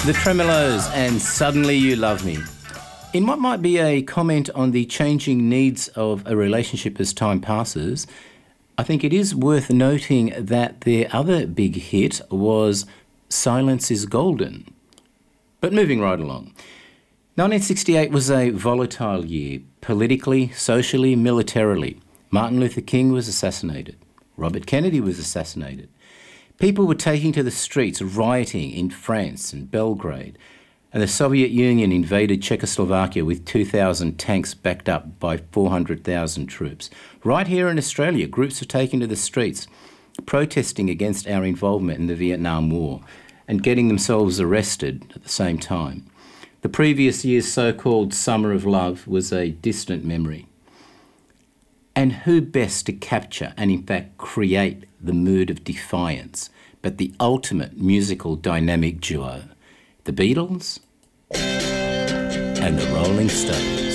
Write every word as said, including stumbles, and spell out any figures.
The Tremeloes and Suddenly You Love Me. In what might be a comment on the changing needs of a relationship as time passes, I think it is worth noting that their other big hit was Silence is Golden. But moving right along. nineteen sixty-eight was a volatile year, politically, socially, militarily. Martin Luther King was assassinated. Robert Kennedy was assassinated. People were taking to the streets, rioting in France and Belgrade, and the Soviet Union invaded Czechoslovakia with two thousand tanks backed up by four hundred thousand troops. Right here in Australia, groups were taking to the streets, protesting against our involvement in the Vietnam War and getting themselves arrested at the same time. The previous year's so-called Summer of Love was a distant memory. And who best to capture and in fact create the mood of defiance but the ultimate musical dynamic duo, the Beatles and the Rolling Stones.